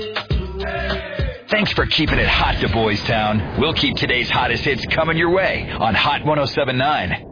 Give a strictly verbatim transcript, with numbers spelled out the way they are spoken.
Thanks for keeping it hot to Boys Town. We'll keep today's hottest hits coming your way on Hot ten seventy-nine.